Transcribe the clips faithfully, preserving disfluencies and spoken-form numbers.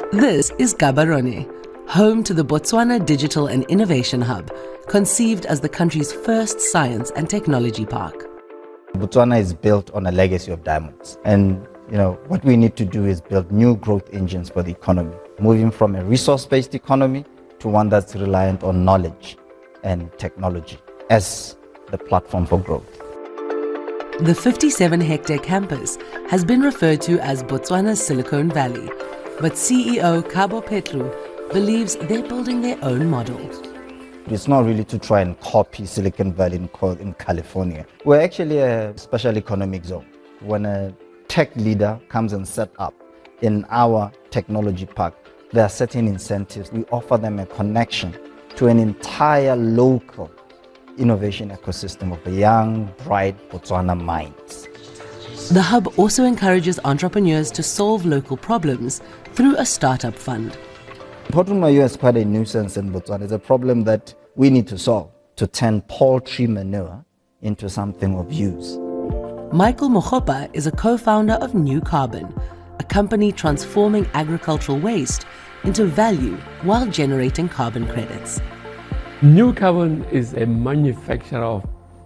This is Gaborone, home to the Botswana Digital and Innovation Hub, conceived as the country's first science and technology park. Botswana is built on a legacy of diamonds, and you know what we need to do is build new growth engines for the economy, moving from a resource-based economy to one that's reliant on knowledge and technology as the platform for growth. The fifty-seven hectare campus has been referred to as Botswana's Silicon Valley, but C E O Kabo Petlu believes they're building their own model. It's not really to try and copy Silicon Valley in, in California. We're actually a special economic zone. When a tech leader comes and set up in our technology park, there are certain incentives. We offer them a connection to an entire local innovation ecosystem of young, bright Botswana minds. The hub also encourages entrepreneurs to solve local problems through a startup fund. Potumayo is quite a nuisance in Botswana. It's a problem that we need to solve to turn poultry manure into something of use. Michael Mogopa is a co-founder of New Carbon, a company transforming agricultural waste into value while generating carbon credits. New Carbon is a manufacturer of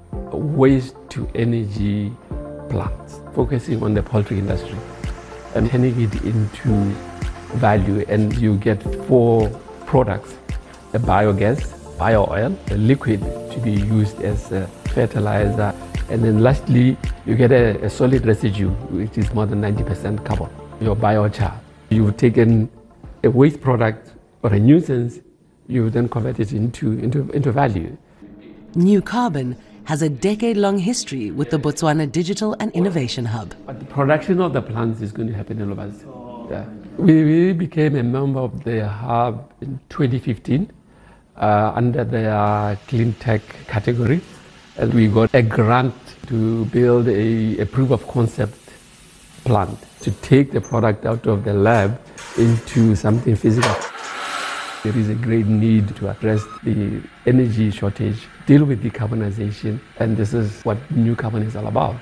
waste-to-energy plants, focusing on the poultry industry and turning it into value. And you get four products: a biogas, bio-oil, a liquid to be used as a fertilizer, and then lastly, you get a, a solid residue, which is more than ninety percent carbon, your biochar. You've taken a waste product or a nuisance, you then convert it into, into, into value. New Carbon has a decade-long history with the Botswana Digital and Innovation Hub. But the production of the plants is going to happen in Lobaz. Yeah. We, we became a member of the hub in twenty fifteen uh, under the clean tech category, and we got a grant to build a, a proof of concept plant to take the product out of the lab into something physical. There is a great need to address the energy shortage, deal with decarbonization, and this is what New Carbon is all about.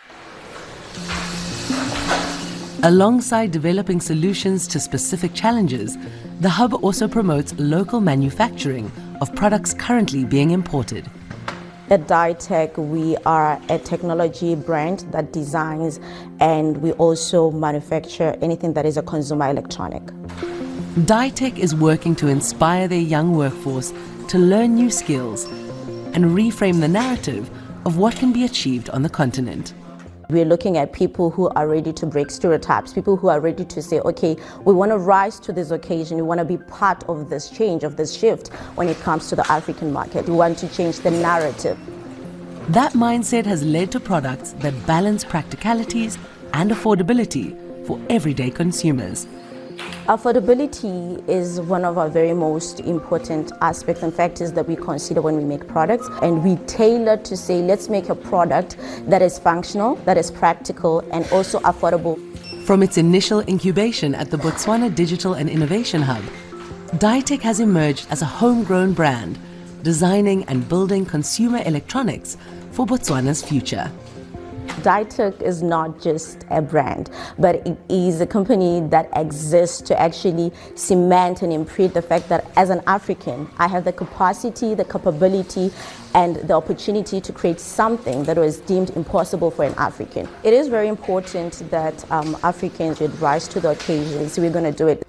Alongside developing solutions to specific challenges, the hub also promotes local manufacturing of products currently being imported. At Ditech, we are a technology brand that designs, and we also manufacture anything that is a consumer electronic. Ditech is working to inspire their young workforce to learn new skills and reframe the narrative of what can be achieved on the continent. We're looking at people who are ready to break stereotypes, people who are ready to say, okay, we want to rise to this occasion, we want to be part of this change, of this shift when it comes to the African market. We want to change the narrative. That mindset has led to products that balance practicalities and affordability for everyday consumers. Affordability is one of our very most important aspects and factors that we consider when we make products, and we tailor to say, let's make a product that is functional, that is practical, and also affordable. From its initial incubation at the Botswana Digital and Innovation Hub, Ditech has emerged as a homegrown brand, designing and building consumer electronics for Botswana's future. Ditech is not just a brand, but it is a company that exists to actually cement and imprint the fact that as an African, I have the capacity, the capability, and the opportunity to create something that was deemed impossible for an African. It is very important that um, Africans would rise to the occasion, so we're going to do it.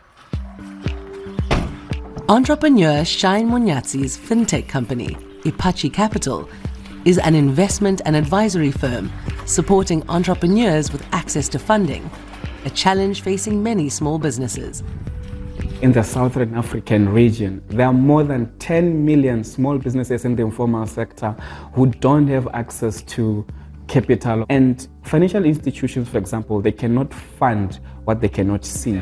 Entrepreneur Shine Munyatsi's fintech company, Ipachi Capital, is an investment and advisory firm supporting entrepreneurs with access to funding, a challenge facing many small businesses. In the Southern African region, there are more than ten million small businesses in the informal sector who don't have access to capital. And financial institutions, for example, they cannot fund what they cannot see.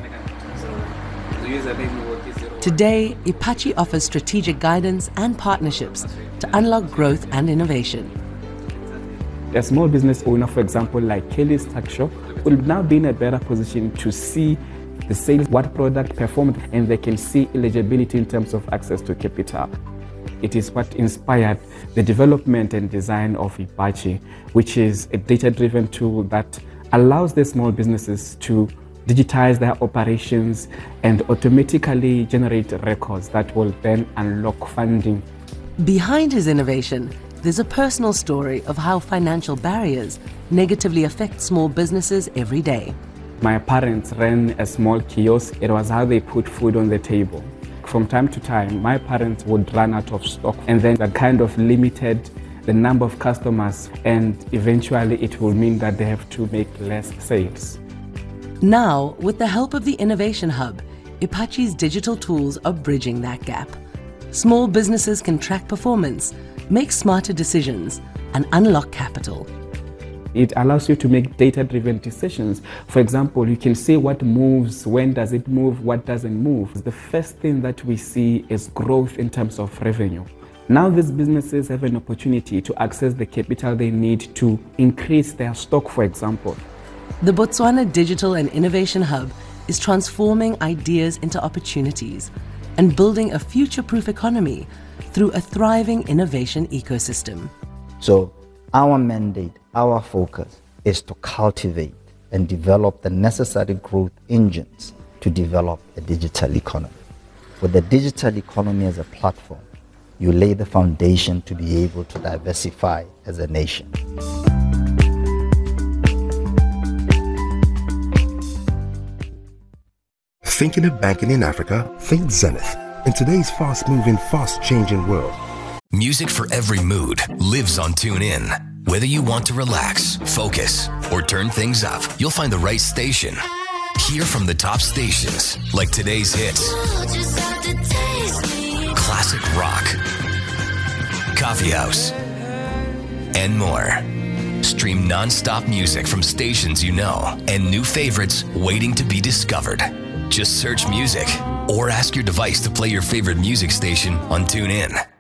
Today, Ipachi offers strategic guidance and partnerships to unlock growth and innovation. A small business owner, for example, like Kelly's Tuck Shop, will now be in a better position to see the sales, what product performed, and they can see eligibility in terms of access to capital. It is what inspired the development and design of Ipachi, which is a data-driven tool that allows the small businesses to digitize their operations, and automatically generate records that will then unlock funding. Behind his innovation, there's a personal story of how financial barriers negatively affect small businesses every day. My parents ran a small kiosk. It was how they put food on the table. From time to time, my parents would run out of stock, and then that kind of limited the number of customers, and eventually it will mean that they have to make less sales. Now, with the help of the Innovation Hub, Ipachi's digital tools are bridging that gap. Small businesses can track performance, make smarter decisions, and unlock capital. It allows you to make data-driven decisions. For example, you can see what moves, when does it move, what doesn't move. The first thing that we see is growth in terms of revenue. Now these businesses have an opportunity to access the capital they need to increase their stock, for example. The Botswana Digital and Innovation Hub is transforming ideas into opportunities and building a future-proof economy through a thriving innovation ecosystem. So our mandate, our focus is to cultivate and develop the necessary growth engines to develop a digital economy. With the digital economy as a platform, you lay the foundation to be able to diversify as a nation. Thinking of banking in Africa? Think Zenith. In today's fast-moving, fast-changing world, music for every mood lives on TuneIn. Whether you want to relax, focus, or turn things up, you'll find the right station. Hear from the top stations, like today's hits, classic rock, coffee house, and more. Stream non-stop music from stations you know and new favorites waiting to be discovered. Just search music or ask your device to play your favorite music station on TuneIn.